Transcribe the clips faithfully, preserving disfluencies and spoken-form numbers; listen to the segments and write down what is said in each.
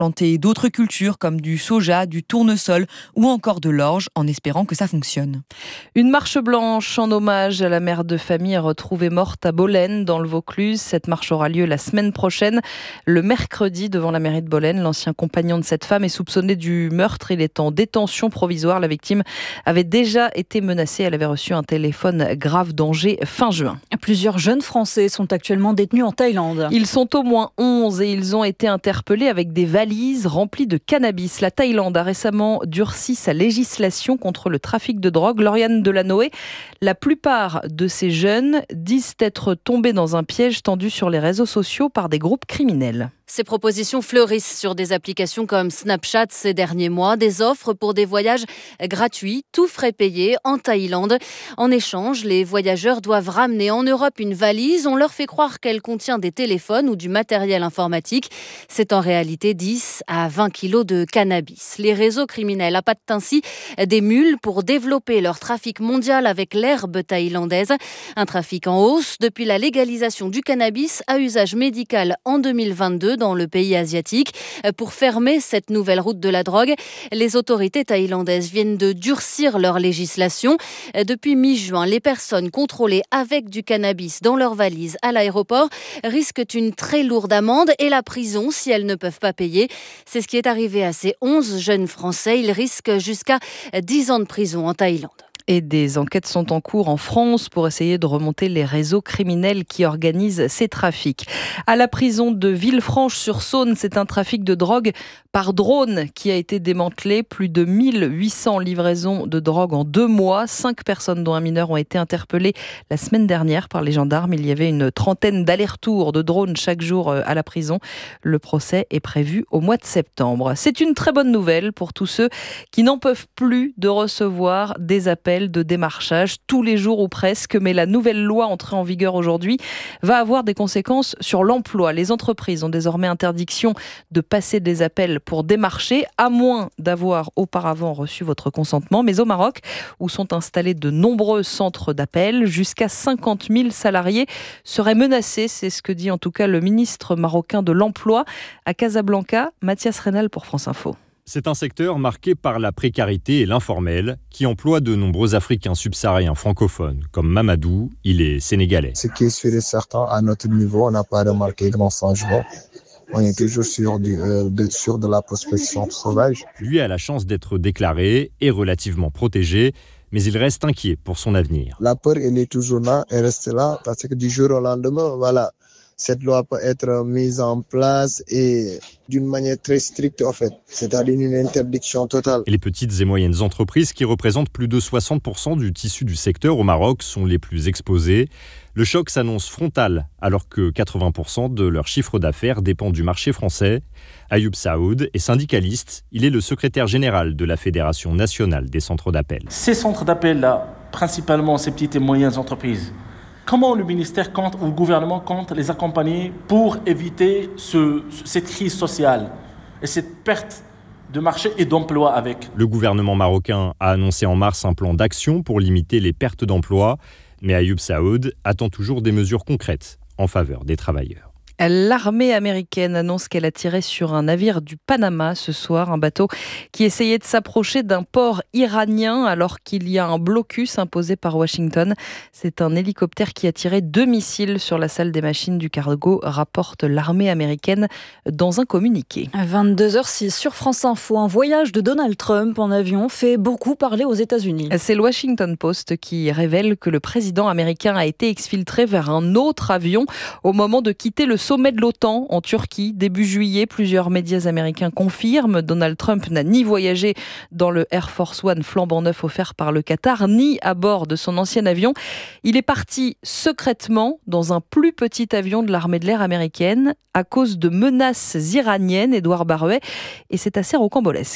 planter d'autres cultures comme du soja, du tournesol ou encore de l'orge en espérant que ça fonctionne. Une marche blanche en hommage à la mère de famille retrouvée morte à Bolène dans le Vaucluse. Cette marche aura lieu la semaine prochaine, le mercredi, devant la mairie de Bolène. L'ancien compagnon de cette femme est soupçonné du meurtre. Il est en détention provisoire. La victime avait déjà été menacée. Elle avait reçu un téléphone grave danger fin juin. Plusieurs jeunes Français sont actuellement détenus en Thaïlande. Ils sont au moins onze et ils ont été interpellés avec des valises remplies de cannabis. La Thaïlande a récemment durci sa législation contre le trafic de drogue. Lauriane Delanoë, la plupart de ces jeunes disent être tombés dans un piège tendu sur les réseaux sociaux par des groupes criminels. Ces propositions fleurissent sur des applications comme Snapchat ces derniers mois, des offres pour des voyages gratuits, tout frais payés en Thaïlande. En échange, les voyageurs doivent ramener en Europe une valise. On leur fait croire qu'elle contient des téléphones ou du matériel informatique. C'est en réalité dix à vingt kilos de cannabis. Les réseaux criminels appâtent ainsi des mules pour développer leur trafic mondial avec l'herbe thaïlandaise. Un trafic en hausse depuis la légalisation du cannabis à usage médical en deux mille vingt-deux dans le pays asiatique. Pour fermer cette nouvelle route de la drogue, les autorités thaïlandaises viennent de durcir leur législation. Depuis mi-juin, les personnes contrôlées avec du cannabis dans leur valise à l'aéroport risquent une très lourde amende et la prison si elles ne peuvent pas payer. C'est ce qui est arrivé à ces onze jeunes Français. Ils risquent jusqu'à dix ans de prison en Thaïlande. Et des enquêtes sont en cours en France pour essayer de remonter les réseaux criminels qui organisent ces trafics. À la prison de Villefranche-sur-Saône, c'est un trafic de drogue par drone qui a été démantelé. Plus de mille huit cents livraisons de drogue en deux mois. Cinq personnes, dont un mineur, ont été interpellées la semaine dernière par les gendarmes. Il y avait une trentaine d'allers-retours de drones chaque jour à la prison. Le procès est prévu au mois de septembre. C'est une très bonne nouvelle pour tous ceux qui n'en peuvent plus de recevoir des appels de démarchage tous les jours ou presque, mais la nouvelle loi entrée en vigueur aujourd'hui va avoir des conséquences sur l'emploi. Les entreprises ont désormais interdiction de passer des appels pour démarcher, à moins d'avoir auparavant reçu votre consentement. Mais au Maroc, où sont installés de nombreux centres d'appel, jusqu'à cinquante mille salariés seraient menacés. C'est ce que dit en tout cas le ministre marocain de l'Emploi à Casablanca, Mathias Reynal pour France Info. C'est un secteur marqué par la précarité et l'informel qui emploie de nombreux Africains subsahariens francophones, comme Mamadou, il est sénégalais. Ce qui est sûr et certain, à notre niveau, on n'a pas remarqué grand changement. On est toujours sur, du, euh, de, sur de la prospection sauvage. Lui a la chance d'être déclaré et relativement protégé, mais il reste inquiet pour son avenir. La peur, elle est toujours là, elle reste là, parce que du jour au lendemain, voilà. Cette loi peut être mise en place et d'une manière très stricte, en fait. C'est-à-dire une interdiction totale. Et les petites et moyennes entreprises, qui représentent plus de soixante pour cent du tissu du secteur au Maroc, sont les plus exposées. Le choc s'annonce frontal, alors que quatre-vingts pour cent de leur chiffre d'affaires dépend du marché français. Ayoub Saoud est syndicaliste. Il est le secrétaire général de la Fédération nationale des centres d'appel. Ces centres d'appel-là, principalement ces petites et moyennes entreprises, comment le ministère compte ou le gouvernement compte les accompagner pour éviter ce, cette crise sociale et cette perte de marché et d'emploi avec? Le gouvernement marocain a annoncé en mars un plan d'action pour limiter les pertes d'emploi, mais Ayoub Saoud attend toujours des mesures concrètes en faveur des travailleurs. L'armée américaine annonce qu'elle a tiré sur un navire du Panama ce soir, un bateau qui essayait de s'approcher d'un port iranien alors qu'il y a un blocus imposé par Washington. C'est un hélicoptère qui a tiré deux missiles sur la salle des machines du cargo, rapporte l'armée américaine dans un communiqué. vingt-deux heures six sur France Info, un voyage de Donald Trump en avion fait beaucoup parler aux États-Unis. C'est le Washington Post qui révèle que le président américain a été exfiltré vers un autre avion au moment de quitter le sommet de l'OTAN en Turquie début juillet. Plusieurs médias américains confirment. Donald Trump n'a ni voyagé dans le Air Force One flambant neuf offert par le Qatar, ni à bord de son ancien avion. Il est parti secrètement dans un plus petit avion de l'armée de l'air américaine à cause de menaces iraniennes, Édouard Baruet, et c'est assez rocambolesque.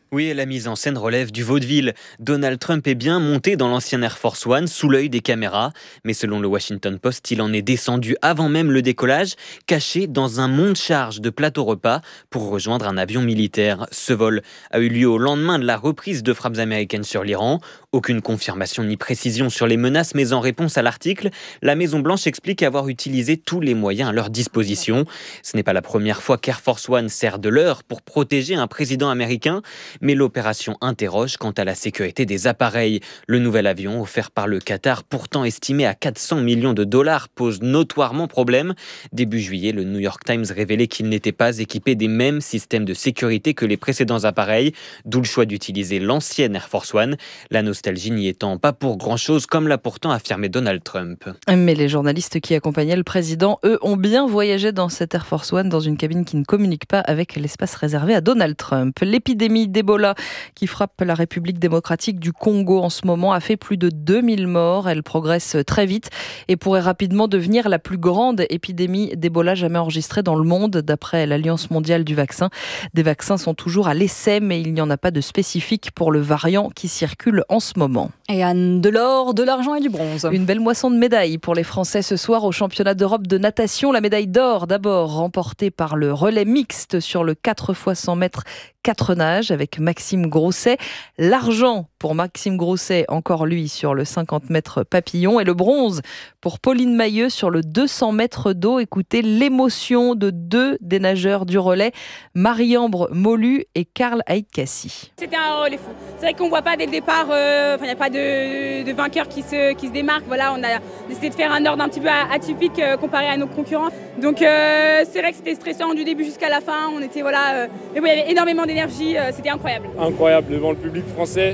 Oui, la mise en scène relève du vaudeville. Donald Trump est bien monté dans l'ancien Air Force One sous l'œil des caméras. Mais selon le Washington Post, il en est descendu avant même le décollage, caché dans un monte-charge de plateau repas pour rejoindre un avion militaire. Ce vol a eu lieu au lendemain de la reprise de frappes américaines sur l'Iran. Aucune confirmation ni précision sur les menaces, mais en réponse à l'article, la Maison-Blanche explique avoir utilisé tous les moyens à leur disposition. Ce n'est pas la première fois qu'Air Force One sert de leurre pour protéger un président américain. Mais l'opération interroge quant à la sécurité des appareils. Le nouvel avion, offert par le Qatar, pourtant estimé à quatre cents millions de dollars, pose notoirement problème. Début juillet, le New York Times révélait qu'il n'était pas équipé des mêmes systèmes de sécurité que les précédents appareils, d'où le choix d'utiliser l'ancienne Air Force One. La nostalgie n'y étant pas pour grand-chose, comme l'a pourtant affirmé Donald Trump. Mais les journalistes qui accompagnaient le président, eux, ont bien voyagé dans cette Air Force One, dans une cabine qui ne communique pas avec l'espace réservé à Donald Trump. L'épidémie d'Ebola qui frappe la République démocratique du Congo en ce moment a fait plus de deux mille morts. Elle progresse très vite et pourrait rapidement devenir la plus grande épidémie d'Ebola jamais enregistrée dans le monde, d'après l'Alliance mondiale du vaccin. Des vaccins sont toujours à l'essai, mais il n'y en a pas de spécifique pour le variant qui circule en ce moment. Et Anne, de l'or, de l'argent et du bronze. Une belle moisson de médailles pour les Français ce soir au championnat d'Europe de natation. La médaille d'or d'abord remportée par le relais mixte sur le quatre fois cent mètres quatre nages avec Maxime Grousset. L'argent pour Maxime Grousset, encore lui, sur le cinquante mètres papillon. Et le bronze pour Pauline Mailleux sur le deux cents mètres d'eau. Écoutez l'émotion de deux des nageurs du relais, Marie-Ambre Molu et Karl Aïtkassi. C'était un relais fou. C'est vrai qu'on ne voit pas dès le départ, euh, il n'y a pas de, de vainqueur qui se, qui se démarque. Voilà, on a décidé de faire un ordre un petit peu atypique euh, comparé à nos concurrents. Donc euh, c'est vrai que c'était stressant du début jusqu'à la fin. On était, voilà, euh, mais bon, il y avait énormément d'énergie, euh, c'était incroyable. Incroyable devant le public français.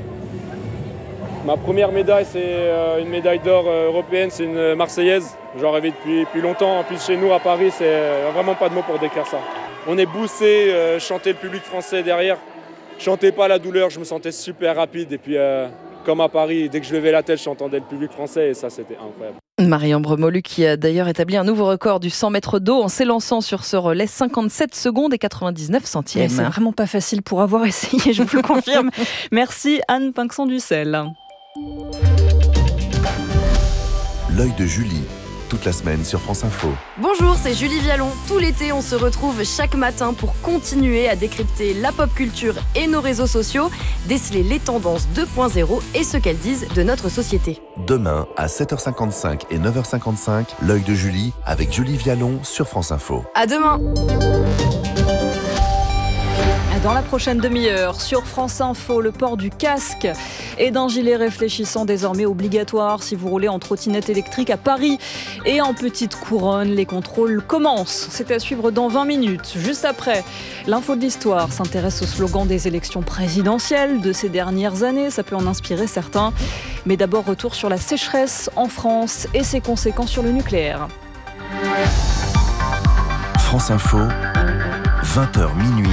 Ma première médaille, c'est euh, une médaille d'or euh, européenne, c'est une Marseillaise. J'en rêvais depuis, depuis longtemps. En plus, chez nous, à Paris, c'est euh, vraiment pas de mots pour décrire ça. On est boosté, euh, chanter le public français derrière. Je chantais pas la douleur, je me sentais super rapide. Et puis, euh, comme à Paris, dès que je levais la tête, j'entendais le public français et ça, c'était incroyable. Marie-Ambre Molu qui a d'ailleurs établi un nouveau record du cent mètres d'eau en s'élançant sur ce relais, cinquante-sept secondes et quatre-vingt-dix-neuf centièmes. C'est vraiment pas facile pour avoir essayé, je vous le confirme. Merci Anne Pinxon-Ducel. L'œil de Julie, toute la semaine sur France Info. Bonjour, c'est Julie Vialon. Tout l'été, on se retrouve chaque matin pour continuer à décrypter la pop culture et nos réseaux sociaux, déceler les tendances deux point zéro et ce qu'elles disent de notre société. Demain, à sept heures cinquante-cinq et neuf heures cinquante-cinq, l'œil de Julie avec Julie Vialon sur France Info. À demain. Dans la prochaine demi-heure, sur France Info, le port du casque et d'un gilet réfléchissant désormais obligatoire si vous roulez en trottinette électrique à Paris. Et en petite couronne, les contrôles commencent. C'est à suivre dans vingt minutes. Juste après, l'info de l'histoire s'intéresse au slogan des élections présidentielles de ces dernières années. Ça peut en inspirer certains. Mais d'abord, retour sur la sécheresse en France et ses conséquences sur le nucléaire. France Info, vingt heures minuit.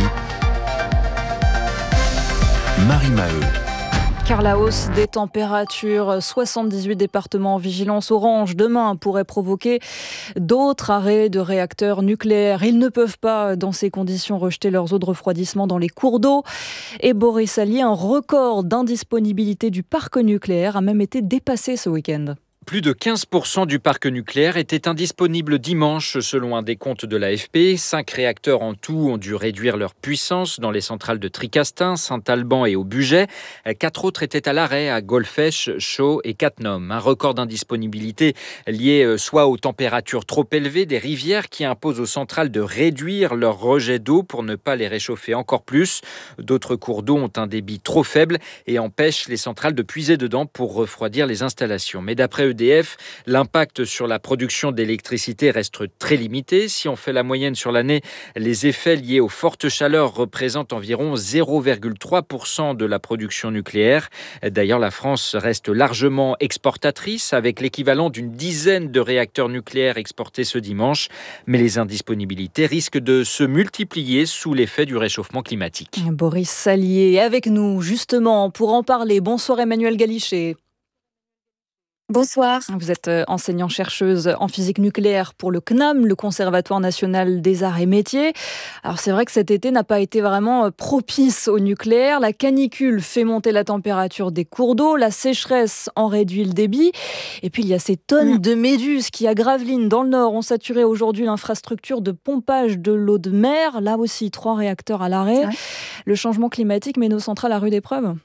Marie Maheu. Car la hausse des températures, soixante-dix-huit départements en vigilance orange demain pourrait provoquer d'autres arrêts de réacteurs nucléaires. Ils ne peuvent pas, dans ces conditions, rejeter leurs eaux de refroidissement dans les cours d'eau. Et Boris Allier, un record d'indisponibilité du parc nucléaire a même été dépassé ce week-end. Plus de quinze pour cent du parc nucléaire était indisponible dimanche, selon un décompte de l'A F P. Cinq réacteurs en tout ont dû réduire leur puissance dans les centrales de Tricastin, Saint-Alban et au Bugey. Quatre autres étaient à l'arrêt à Golfech, Chaux et Cattenom. Un record d'indisponibilité lié soit aux températures trop élevées des rivières qui imposent aux centrales de réduire leur rejet d'eau pour ne pas les réchauffer encore plus. D'autres cours d'eau ont un débit trop faible et empêchent les centrales de puiser dedans pour refroidir les installations. Mais d'après E D F, l'impact sur la production d'électricité reste très limité. Si on fait la moyenne sur l'année, les effets liés aux fortes chaleurs représentent environ zéro virgule trois pour cent de la production nucléaire. D'ailleurs, la France reste largement exportatrice avec l'équivalent d'une dizaine de réacteurs nucléaires exportés ce dimanche. Mais les indisponibilités risquent de se multiplier sous l'effet du réchauffement climatique. Boris Allier est avec nous justement pour en parler. Bonsoir Emmanuel Galichet. Bonsoir. Vous êtes enseignant-chercheuse en physique nucléaire pour le C N A M, le Conservatoire national des arts et métiers. Alors c'est vrai que cet été n'a pas été vraiment propice au nucléaire. La canicule fait monter la température des cours d'eau, la sécheresse en réduit le débit. Et puis il y a ces tonnes de méduses qui, à Gravelines, dans le Nord, ont saturé aujourd'hui l'infrastructure de pompage de l'eau de mer. Là aussi, trois réacteurs à l'arrêt. Ouais. Le changement climatique met nos centrales à rude épreuve.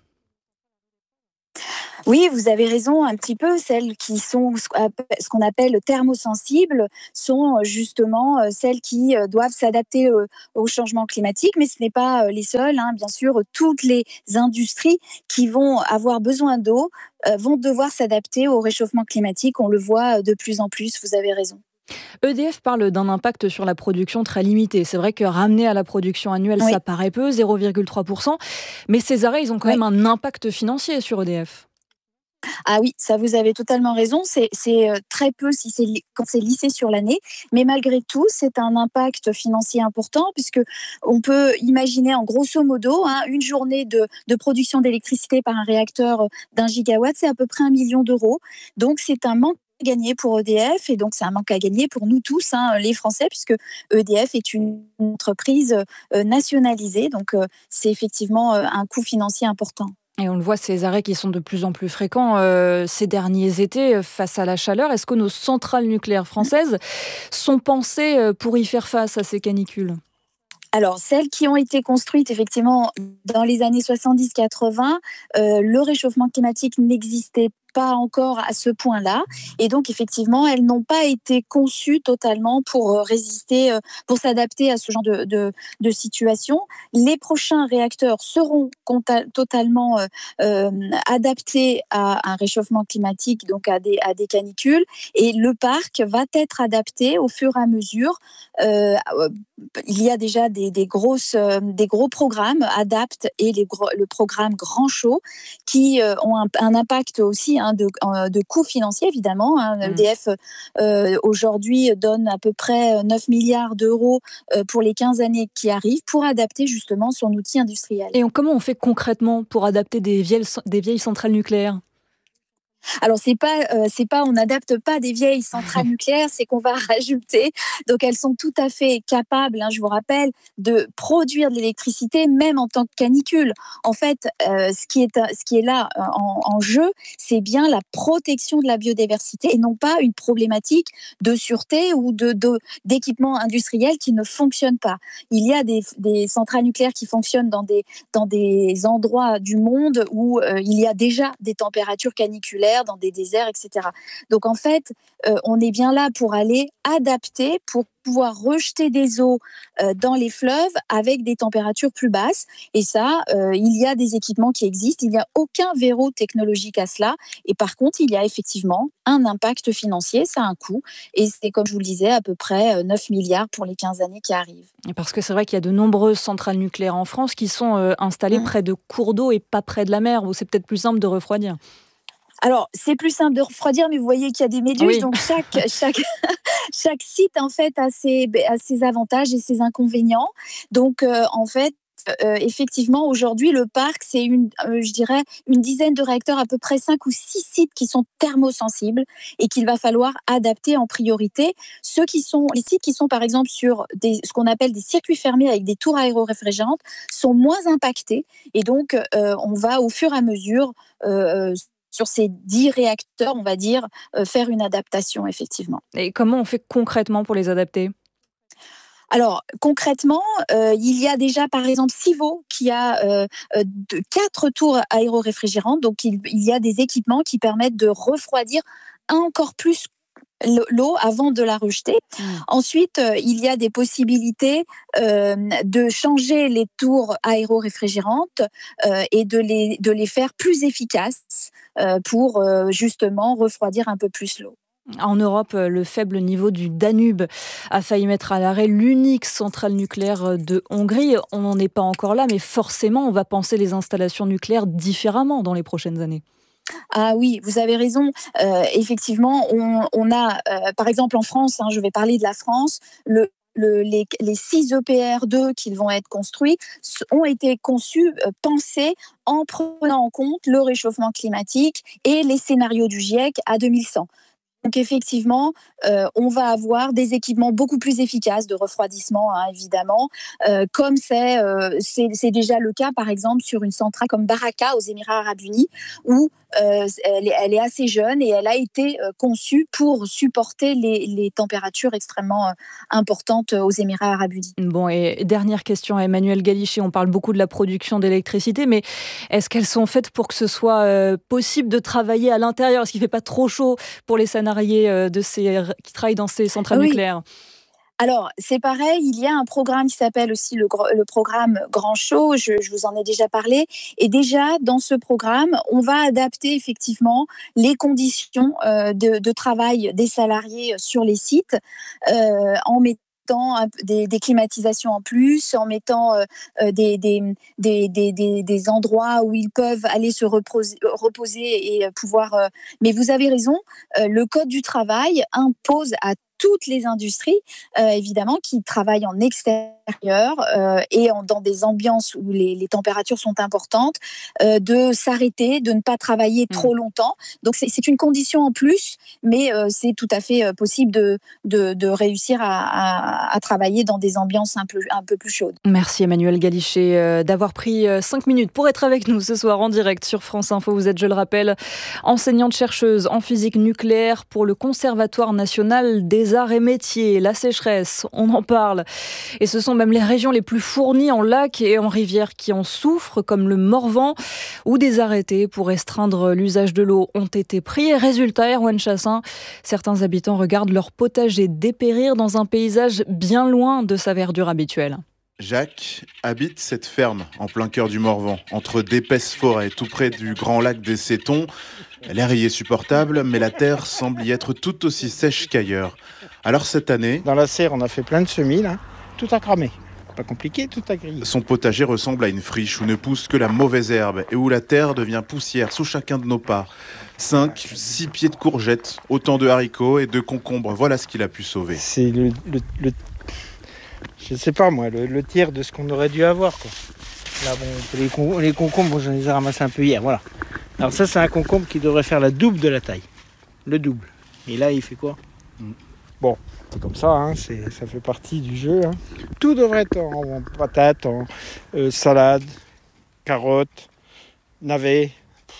Oui, vous avez raison, un petit peu. Celles qui sont ce qu'on appelle thermosensibles sont justement celles qui doivent s'adapter au changement climatique, mais ce n'est pas les seules. Hein. Bien sûr, toutes les industries qui vont avoir besoin d'eau vont devoir s'adapter au réchauffement climatique. On le voit de plus en plus, vous avez raison. E D F parle d'un impact sur la production très limité. C'est vrai que ramener à la production annuelle, oui. ça paraît peu, zéro virgule trois pour cent, mais ces arrêts, ils ont quand oui. même un impact financier sur E D F. Ah oui, ça vous avez totalement raison, c'est, c'est très peu si c'est, quand c'est lissé sur l'année, mais malgré tout, c'est un impact financier important puisque on peut imaginer en grosso modo hein, une journée de, de production d'électricité par un réacteur d'un gigawatt, c'est à peu près un million d'euros. Donc c'est un manque à gagner pour E D F et donc c'est un manque à gagner pour nous tous, hein, les Français, puisque E D F est une entreprise euh, nationalisée, donc euh, c'est effectivement euh, un coût financier important. Et on le voit, ces arrêts qui sont de plus en plus fréquents euh, ces derniers étés face à la chaleur. Est-ce que nos centrales nucléaires françaises sont pensées pour y faire face à ces canicules ? Alors, celles qui ont été construites effectivement dans les années soixante-dix quatre-vingts, euh, le réchauffement climatique n'existait pas encore à ce point-là. Et donc, effectivement, elles n'ont pas été conçues totalement pour résister, pour s'adapter à ce genre de, de, de situation. Les prochains réacteurs seront compta- totalement euh, adaptés à un réchauffement climatique, donc à des, à des canicules. Et le parc va être adapté au fur et à mesure. Euh, il y a déjà des, des, grosses, des gros programmes ADAPT et les gros, le programme Grand Chaud qui euh, ont un, un impact aussi hein, de, de coûts financiers, évidemment. Hein. Mmh. E D F, euh, aujourd'hui, donne à peu près neuf milliards d'euros euh, pour les quinze années qui arrivent pour adapter justement son outil industriel. Et on, comment on fait concrètement pour adapter des vieilles, des vieilles centrales nucléaires ? Alors c'est pas euh, c'est pas on n'adapte pas des vieilles centrales nucléaires, c'est qu'on va rajouter. Donc elles sont tout à fait capables, hein, je vous rappelle, de produire de l'électricité même en tant que canicule. En fait, euh, ce qui est ce qui est là euh, en, en jeu, c'est bien la protection de la biodiversité et non pas une problématique de sûreté ou de, de d'équipements industriels qui ne fonctionnent pas. Il y a des, des centrales nucléaires qui fonctionnent dans des dans des endroits du monde où euh, il y a déjà des températures caniculaires, dans des déserts, et cetera. Donc en fait, euh, on est bien là pour aller adapter, pour pouvoir rejeter des eaux euh, dans les fleuves avec des températures plus basses. Et ça, euh, il y a des équipements qui existent. Il n'y a aucun verrou technologique à cela. Et par contre, il y a effectivement un impact financier, ça a un coût. Et c'est, comme je vous le disais, à peu près neuf milliards pour les quinze années qui arrivent. Parce que c'est vrai qu'il y a de nombreuses centrales nucléaires en France qui sont euh, installées mmh. près de cours d'eau et pas près de la mer, où c'est peut-être plus simple de refroidir. Alors, c'est plus simple de refroidir, mais vous voyez qu'il y a des méduses, oui. donc chaque, chaque, chaque site, en fait, a ses, a ses avantages et ses inconvénients. Donc, euh, en fait, Euh, effectivement, aujourd'hui, le parc, c'est une, euh, je dirais, une dizaine de réacteurs, à peu près cinq ou six sites qui sont thermosensibles et qu'il va falloir adapter en priorité. Ceux qui sont, les sites qui sont, par exemple, sur des, ce qu'on appelle des circuits fermés avec des tours aéroréfrigérantes sont moins impactés. Et donc, euh, on va, au fur et à mesure, euh, sur ces dix réacteurs, on va dire, euh, faire une adaptation, effectivement. Et comment on fait concrètement pour les adapter ? Alors, concrètement, euh, il y a déjà, par exemple, Civaux qui a euh, de, quatre tours aéroréfrigérantes. Donc, il, il y a des équipements qui permettent de refroidir encore plus l'eau avant de la rejeter. Mmh. Ensuite, euh, il y a des possibilités euh, de changer les tours aéroréfrigérantes euh, et de les, de les faire plus efficaces euh, pour euh, justement refroidir un peu plus l'eau. En Europe, le faible niveau du Danube a failli mettre à l'arrêt l'unique centrale nucléaire de Hongrie. On n'en est pas encore là, mais forcément, on va penser les installations nucléaires différemment dans les prochaines années. Ah oui, vous avez raison. Euh, effectivement, on, on a, euh, par exemple en France, hein, je vais parler de la France, le le, les, les six E P R deux qui vont être construits ont été conçus, euh, pensés en prenant en compte le réchauffement climatique et les scénarios du GIEC à deux mille cent. Donc effectivement, euh, on va avoir des équipements beaucoup plus efficaces de refroidissement, hein, évidemment, euh, comme c'est, euh, c'est, c'est déjà le cas, par exemple, sur une centrale comme Baraka aux Émirats Arabes Unis, où euh, elle, est, elle est assez jeune et elle a été euh, conçue pour supporter les, les températures extrêmement euh, importantes aux Émirats Arabes Unis. Bon, et dernière question à Emmanuel Galichet. On parle beaucoup de la production d'électricité, mais est-ce qu'elles sont faites pour que ce soit euh, possible de travailler à l'intérieur ? Est-ce qu'il ne fait pas trop chaud pour les salariés de ces, qui travaillent dans ces centrales oui. nucléaires ? Alors, c'est pareil, il y a un programme qui s'appelle aussi le, le programme Grand Chaud, je, je vous en ai déjà parlé. Et déjà, dans ce programme, on va adapter effectivement les conditions euh, de, de travail des salariés sur les sites euh, en mettant Des, des climatisations en plus, en mettant euh, des, des, des, des, des endroits où ils peuvent aller se reposer, reposer et pouvoir... Euh... Mais vous avez raison, euh, le Code du travail impose à toutes les industries, euh, évidemment, qui travaillent en extérieur euh, et en, dans des ambiances où les, les températures sont importantes, euh, de s'arrêter, de ne pas travailler mmh. trop longtemps. Donc, c'est, c'est une condition en plus, mais euh, c'est tout à fait possible de, de, de réussir à, à, à travailler dans des ambiances un peu, un peu plus chaudes. Merci Emmanuel Galichet euh, d'avoir pris cinq minutes pour être avec nous ce soir en direct sur France Info. Vous êtes, je le rappelle, enseignante-chercheuse en physique nucléaire pour le Conservatoire national des arts et métiers. La sécheresse, on en parle. Et ce sont même les régions les plus fournies en lacs et en rivières qui en souffrent, comme le Morvan, où des arrêtés pour restreindre l'usage de l'eau ont été pris. Et résultat, Erwan Chassin, certains habitants regardent leur potager dépérir dans un paysage bien loin de sa verdure habituelle. Jacques habite cette ferme en plein cœur du Morvan, entre d'épaisses forêts, tout près du grand lac des Sétons. L'air y est supportable, mais la terre semble y être tout aussi sèche qu'ailleurs. Alors cette année... Dans la serre, on a fait plein de semis, là. Tout a cramé. Pas compliqué, tout a grillé. Son potager ressemble à une friche où ne pousse que la mauvaise herbe et où la terre devient poussière sous chacun de nos pas. Cinq, six pieds de courgettes, autant de haricots et de concombres. Voilà ce qu'il a pu sauver. C'est le... le, le... Je sais pas moi, le, le tiers de ce qu'on aurait dû avoir, quoi. Là, bon, les, con, les concombres, bon, j'en les ai ramassés un peu hier, voilà. Alors ça, c'est un concombre qui devrait faire la double de la taille. Le double. Et là, il fait quoi ? mm. Bon, c'est comme ça, hein, c'est, ça fait partie du jeu. Hein. Tout devrait être en, en patates, en euh, salade, carottes, navets.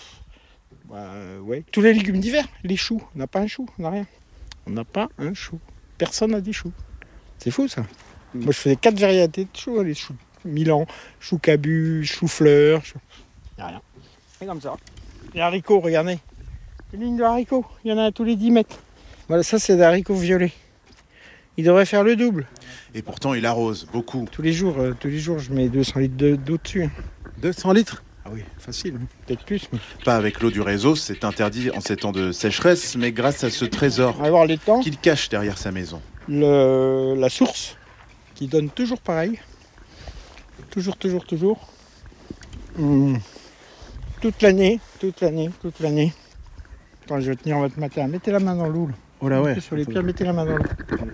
Bah, euh, ouais. Tous les légumes d'hiver, les choux. On n'a pas un chou, on n'a rien. On n'a pas un chou. Personne n'a des choux. C'est fou, ça. Mm. Moi, je faisais quatre variétés de choux. Les choux Milan, choux cabu, choux fleurs. Chou... Il n'y a rien. C'est comme ça. Les haricots, regardez. Une ligne de haricots, il y en a à tous les dix mètres. Voilà, ça, c'est des haricots violets. Il devrait faire le double. Et pourtant, il arrose beaucoup. Tous les jours, euh, tous les jours, je mets deux cents litres de, d'eau dessus. Hein. deux cents litres ? Ah oui, facile, hein. Peut-être plus. Mais... Pas avec l'eau du réseau, c'est interdit en ces temps de sécheresse, mais grâce à ce trésor On va voir les temps. qu'il cache derrière sa maison. Le, la source, qui donne toujours pareil. Toujours, toujours, toujours. Mmh. Toute l'année, toute l'année, toute l'année. Attends, je vais tenir votre matin. Mettez la main dans l'eau. Là. Oh là ouais. Mettez sur les pieds, mettez la main dans l'eau.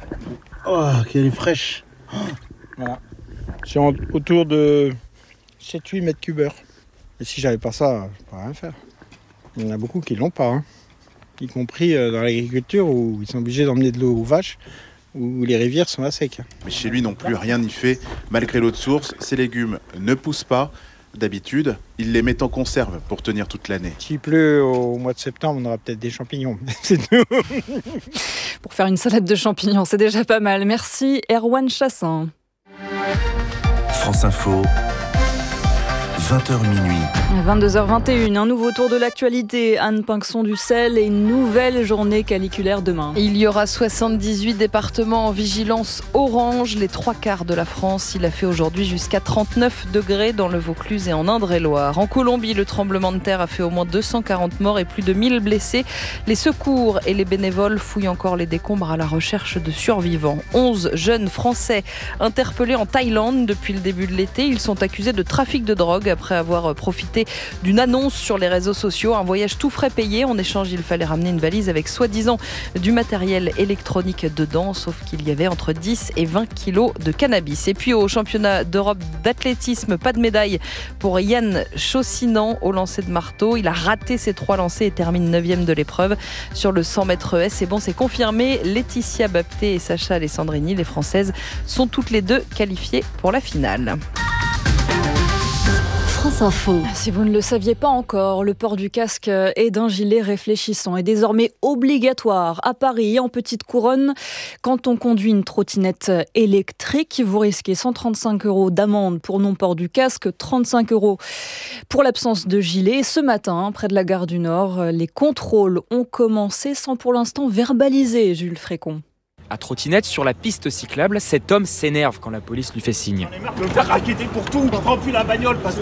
Oh, qu'elle est fraîche. Oh. Voilà. C'est en, autour de sept huit mètres cubes heure. Et si j'avais pas ça, je pourrais rien faire. Il y en a beaucoup qui l'ont pas. Hein. Y compris dans l'agriculture où ils sont obligés d'emmener de l'eau aux vaches, où les rivières sont à sec. Mais chez lui non plus, rien n'y fait. Malgré l'eau de source, ses légumes ne poussent pas. D'habitude, il les met en conserve pour tenir toute l'année. S'il pleut au mois de septembre, on aura peut-être des champignons. C'est tout. Pour faire une salade de champignons, c'est déjà pas mal. Merci Erwan Chassin. France Info. vingt heures minuit. vingt-deux heures vingt et une, un nouveau tour de l'actualité. Anne Pinxon-Dussel et une nouvelle journée caniculaire demain. Il y aura soixante-dix-huit départements en vigilance orange, les trois quarts de la France. Il a fait aujourd'hui jusqu'à trente-neuf degrés dans le Vaucluse et en Indre-et-Loire. En Colombie, le tremblement de terre a fait au moins deux cent quarante morts et plus de mille blessés. Les secours et les bénévoles fouillent encore les décombres à la recherche de survivants. onze jeunes Français interpellés en Thaïlande depuis le début de l'été. Ils sont accusés de trafic de drogue après avoir profité d'une annonce sur les réseaux sociaux. Un voyage tout frais payé. En échange, il fallait ramener une valise avec soi-disant du matériel électronique dedans, sauf qu'il y avait entre dix et vingt kilos de cannabis. Et puis au championnat d'Europe d'athlétisme, pas de médaille pour Yann Chaussinan au lancer de marteau. Il a raté ses trois lancers et termine neuvième de l'épreuve. Sur le cent mètres S, c'est bon, c'est confirmé. Laetitia Bapté et Sacha Alessandrini, les Françaises, sont toutes les deux qualifiées pour la finale. France Info. Si vous ne le saviez pas encore, le port du casque et d'un gilet réfléchissant est désormais obligatoire à Paris et en petite couronne. Quand on conduit une trottinette électrique, vous risquez cent trente-cinq euros d'amende pour non-port du casque, trente-cinq euros pour l'absence de gilet. Ce matin, près de la gare du Nord, les contrôles ont commencé sans pour l'instant verbaliser, Jules Frécon. À trottinette, sur la piste cyclable, cet homme s'énerve quand la police lui fait signe. Je vais me faire raqueter pour tout, je prends plus la bagnole parce que